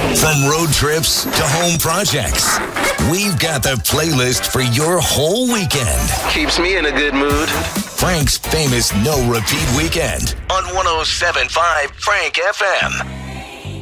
From road trips to home projects, we've got the playlist for your whole weekend. Keeps me in a good mood. Frank's famous no-repeat weekend on 107.5 Frank FM.